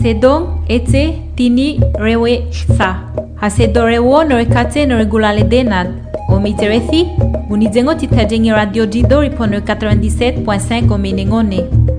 Sedong ete tini rewe sa. Hasedorewo norekate noregulale denad. Omiterethi, unizengo titajengi radio Jidori pono 97.5 omenengone.